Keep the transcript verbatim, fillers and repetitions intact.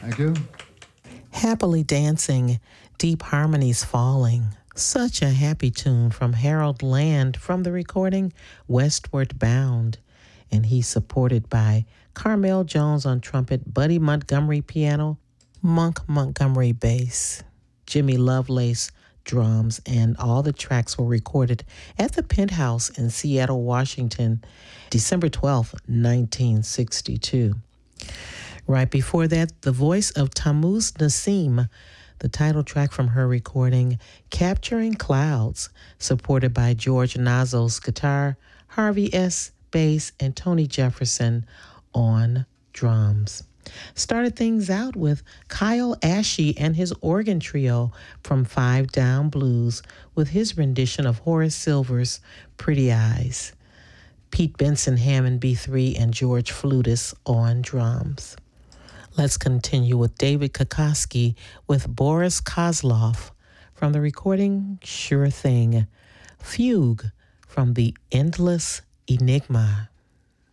Thank you. Happily Dancing, Deep Harmonies Falling. Such a happy tune from Harold Land from the recording Westward Bound. And he's supported by Carmel Jones on trumpet, Buddy Montgomery piano, Monk Montgomery bass, Jimmy Lovelace drums, and all the tracks were recorded at the Penthouse in Seattle, Washington, December twelfth, nineteen sixty-two. Right before that, the voice of Tammuz Nassim, the title track from her recording, Capturing Clouds, supported by George Nazo's guitar, Harvey S. bass, and Tony Jefferson on drums. Started things out with Kyle Ashe and his organ trio from Five Down Blues with his rendition of Horace Silver's Pretty Eyes. Pete Benson Hammond B three and George Flutis on drums. Let's continue with David Kokoski with Boris Kozlov from the recording Sure Thing, Fugue from the Endless Enigma.